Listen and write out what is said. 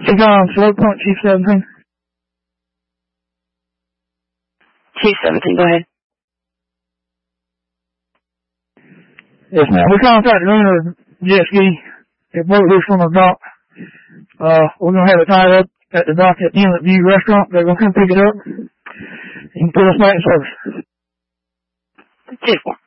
Slow Point, Chief 17. Chief 17, go ahead. Yes, ma'am. We contacted the owner of jet ski. It broke loose from the dock. We're going to have it tied up at the dock at Inlet View Restaurant. They're going to come pick it up and put us back in service. Chief 1.